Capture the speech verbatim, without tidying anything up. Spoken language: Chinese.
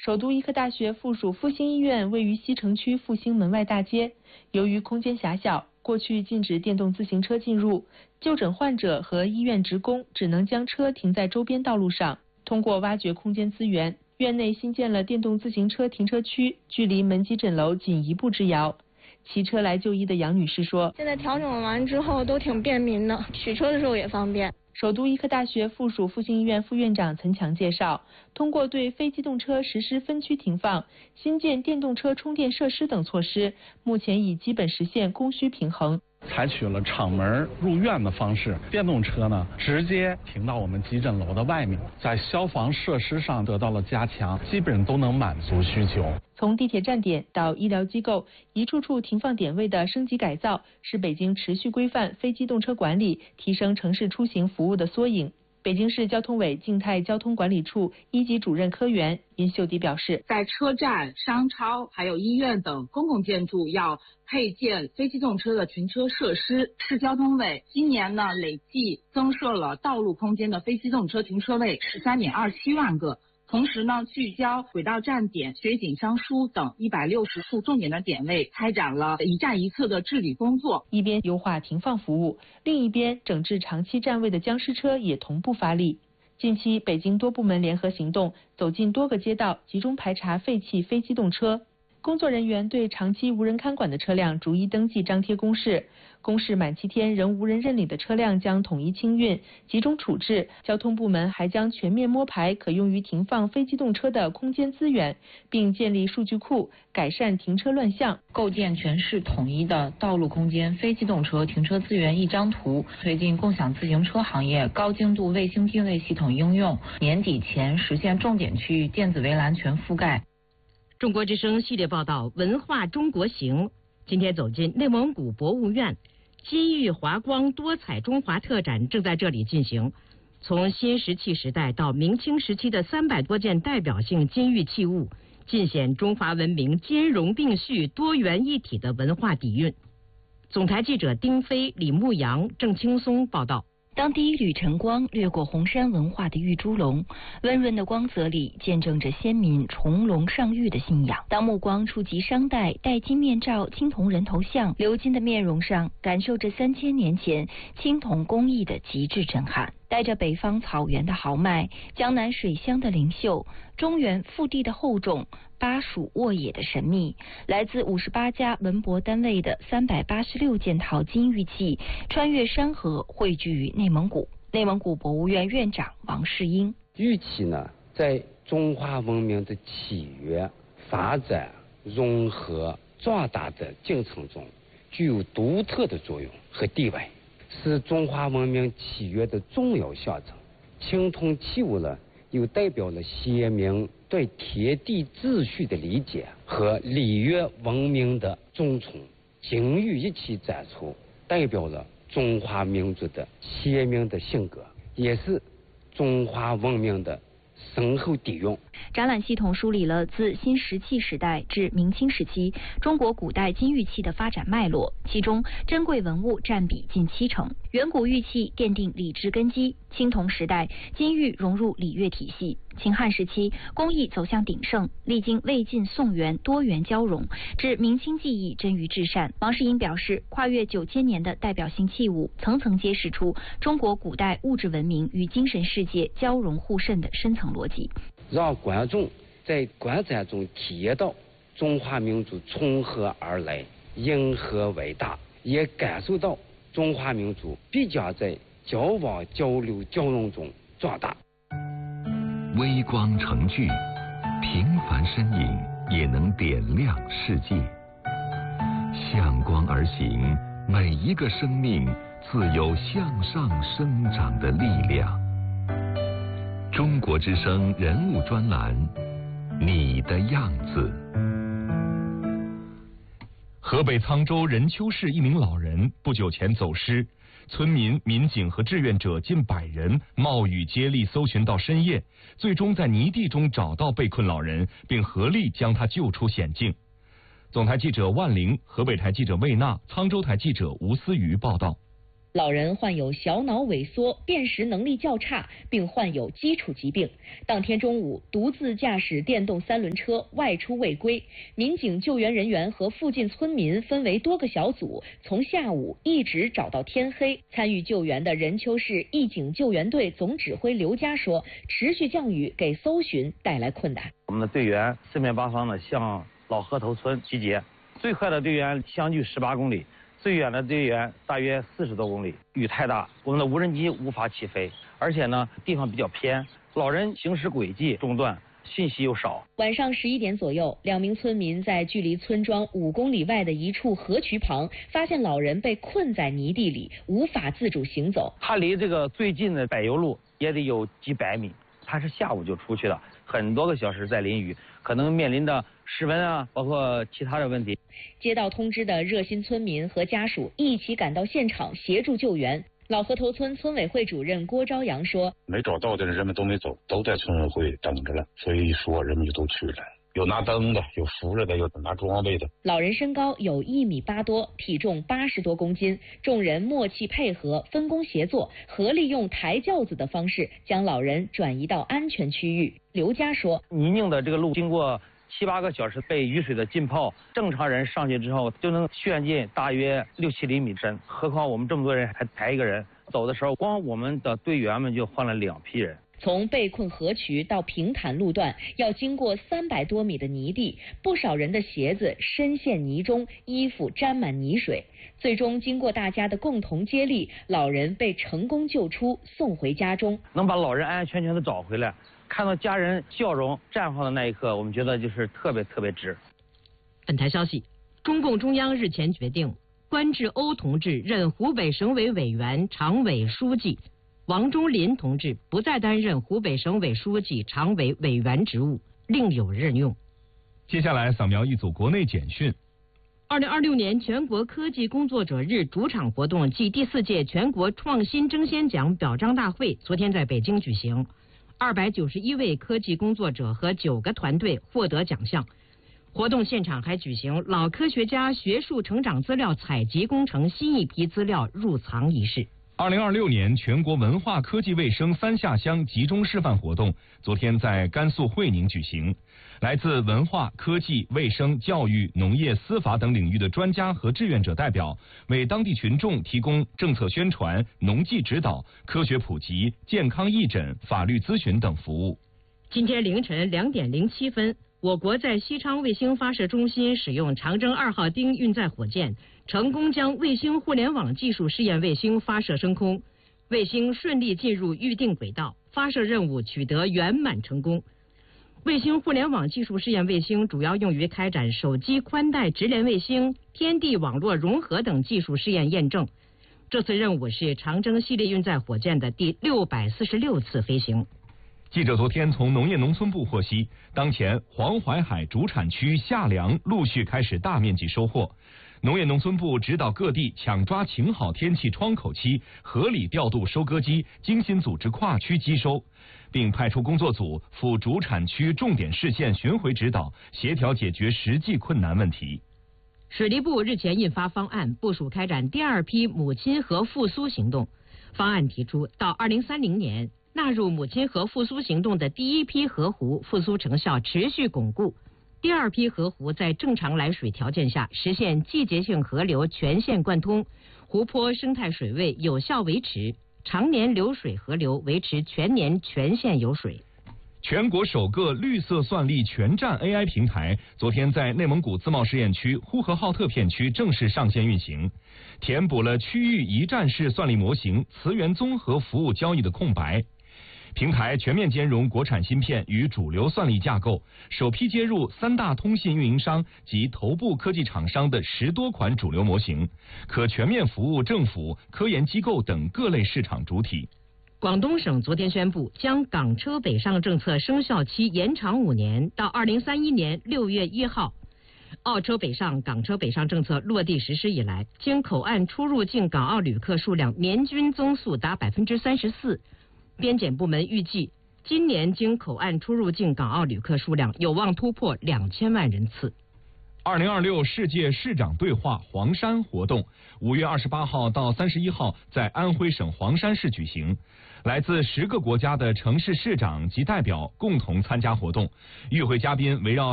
首都医科大学附属复兴医院位于西城区复兴门外大街，由于空间狭小，过去禁止电动自行车进入，就诊患者和医院职工只能将车停在周边道路上。通过挖掘空间资源，院内新建了电动自行车停车区，距离门急诊楼仅一步之遥。骑车来就医的杨女士说：“ 现在调整完之后都挺便民的，取车的时候也方便。” 首都医科大学附属复兴医院副院长岑强介绍，通过对非机动车实施分区停放、新建电动车充电设施等措施，目前已基本实现供需平衡。 采取了厂门入院的方式，电动车呢直接停到我们急诊楼的外面，在消防设施上得到了加强，基本都能满足需求。 从地铁站点到医疗机构，一处处停放点位的升级改造，是北京持续规范非机动车管理、提升城市出行服务的缩影。北京市交通委静态交通管理处一级主任科员殷秀迪表示， 在车站、商超还有医院等公共建筑要配建非机动车的停车设施。市交通委今年呢累计增设了道路空间的非机动车停车位十三点二七万个。同时呢，聚焦轨道站点、水井商书等一百六十处重点的点位，开展了一站一侧的治理工作。 一边优化停放服务，另一边整治长期占位的僵尸车也同步发力。近期，北京多部门联合行动，走进多个街道，集中排查废弃非机动车。工作人员对长期无人看管的车辆逐一登记张贴公示，公示满七天仍无人认领的车辆将统一清运、集中处置。交通部门还将全面摸排可用于停放非机动车的空间资源，并建立数据库，改善停车乱象， 构建全市统一的道路空间非机动车停车资源一张图，推进共享自行车行业高精度卫星定位系统应用，年底前实现重点区域电子围栏全覆盖。 中国之声系列报道《文化中国行》，今天走进内蒙古博物院，金玉华光多彩中华特展正在这里进行。从新石器时代到明清时期的三百多件代表性金玉器物，尽显中华文明兼容并蓄、多元一体的文化底蕴。总台记者丁飞、李牧阳、郑青松报道。 当第一缕晨光掠过红山文化的玉猪笼，温润的光泽里见证着先民重龙上玉的信仰。当目光触及商代戴金面罩青铜人头像，鎏金的面容上感受着三千年前青铜工艺的极致震撼。带着北方草原的豪迈，江南水乡的灵秀，中原腹地的厚重，巴蜀沃野的神秘，来自五十八家文博单位的三百八十六件陶金玉器，穿越山河汇聚于内蒙古。内蒙古博物院院长王世英： 玉器呢，在中华文明的起源、发展、融合、壮大的进程中，具有独特的作用和地位，是中华文明起源的重要象征。青铜器物呢，又代表了先民对天地秩序的理解和礼乐文明的尊崇。金玉一起展出，代表了中华民族的鲜明的性格，也是中华文明的深厚底蕴。 展览系统梳理了自新石器时代至明清时期中国古代金玉器的发展脉络，其中珍贵文物占比近七成。远古玉器奠定礼制根基，青铜时代金玉融入礼乐体系。秦汉时期工艺走向鼎盛，历经魏晋宋元多元交融，至明清技艺臻于至善。王世英表示，跨越九千年的代表性器物，层层揭示出中国古代物质文明与精神世界交融互渗的深层逻辑， 让观众在观展中体验到中华民族从何而来、因何为大，也感受到中华民族必将在交往、交流、交融中壮大。 微光成炬，平凡身影也能点亮世界。向光而行，每一个生命自有向上生长的力量。中国之声人物专栏，你的样子。 河北沧州任丘市一名老人不久前走失，村民、民警和志愿者近百人冒雨接力搜寻到深夜，最终在泥地中找到被困老人，并合力将他救出险境。总台记者万玲，河北台记者魏娜，沧州台记者吴思瑜报道。 老人患有小脑萎缩，辨识能力较差，并患有基础疾病。当天中午，独自驾驶电动三轮车外出未归，民警救援人员和附近村民分为多个小组，从下午一直找到天黑。参与救援的任丘市义警救援队总指挥刘佳说，持续降雨给搜寻带来困难。 我们的队员四面八方的向老河头村集结，最快的队员相距十八公里，最远的队员大约四十多公里。雨太大，我们的无人机无法起飞，而且呢地方比较偏，老人行驶轨迹中断，信息又少。 晚上十一点左右，两名村民在距离村庄五公里外的一处河渠旁，发现老人被困在泥地里，无法自主行走。 他离这个最近的柏油路也得有几百米，他是下午就出去了，很多个小时在淋雨，可能面临着失温啊，包括其他的问题。 接到通知的热心村民和家属一起赶到现场协助救援。老河头村村委会主任郭朝阳说：“ 没找到的人们都没走，都在村委会等着了，所以一说人们就都去了。有拿灯的，有扶着的，有拿装备的。” 老人身高有一米八多，体重八十多公斤，众人默契配合，分工协作，合力用抬轿子的方式将老人转移到安全区域。刘佳说：“ 泥泞的这个路，经过七八个小时被雨水的浸泡，正常人上去之后就能陷进大约六七厘米深，何况我们这么多人还抬一个人。走的时候，光我们的队员们就换了两批人。” 从被困河渠到平坦路段，要经过三百多米的泥地，不少人的鞋子深陷泥中，衣服沾满泥水。最终经过大家的共同接力，老人被成功救出，送回家中。 能把老人安安全全的找回来，看到家人笑容绽放的那一刻，我们觉得就是特别特别值。 本台消息，中共中央日前决定官至欧同志任湖北省委委员、常委书记。王忠林同志不再担任湖北省委书记、常委委员职务，另有任用。 接下来扫描一组国内简讯。 二零二六年全国科技工作者日主场活动暨第四届全国创新争先奖表彰大会昨天在北京举行，二百九十一位科技工作者和九个团队获得奖项。活动现场还举行老科学家学术成长资料采集工程新一批资料入藏仪式。 二零二六年全国文化科技卫生三下乡集中示范活动昨天在甘肃会宁举行，来自文化、科技、卫生、教育、农业、司法等领域的专家和志愿者代表，为当地群众提供政策宣传、农技指导、科学普及、健康义诊、法律咨询等服务。 今天凌晨两点零七分，我国在西昌卫星发射中心使用长征二号丁运载火箭，成功将卫星互联网技术试验卫星发射升空，卫星顺利进入预定轨道，发射任务取得圆满成功。卫星互联网技术试验卫星主要用于开展手机宽带直连卫星、天地网络融合等技术试验验证。这次任务是长征系列运载火箭的第六百四十六次飞行。 记者昨天从农业农村部获悉，当前黄淮海主产区夏粮陆续开始大面积收获。农业农村部指导各地抢抓晴好天气窗口期，合理调度收割机，精心组织跨区机收，并派出工作组赴主产区重点市县巡回指导，协调解决实际困难问题。 水利部日前印发方案，部署开展第二批母亲河复苏行动。方案提出，到二零三零年纳入母亲河复苏行动的第一批河湖复苏成效持续巩固，第二批河湖在正常来水条件下实现季节性河流全线贯通，湖泊生态水位有效维持，常年流水河流维持全年全线有水。 全国首个绿色算力全站 A I 平台昨天在内蒙古自贸试验区呼和浩特片区正式上线运行，填补了区域一站式算力模型磁源综合服务交易的空白。平台全面兼容国产芯片与主流算力架构，首批接入三大通信运营商及头部科技厂商的十多款主流模型，可全面服务政府、科研机构等各类市场主体。 广东省昨天宣布，将港车北上政策生效期延长五年，到二零三一年六月一号。澳车北上、港车北上政策落地实施以来，经口岸出入境港澳旅客数量年均增速达百分之三十四。边检部门预计，今年经口岸出入境港澳旅客数量有望突破两千万人次。 二零二六世界市长对话黄山活动，五月二十八号到三十一号在安徽省黄山市举行。来自十个国家的城市市长及代表共同参加活动，与会嘉宾围绕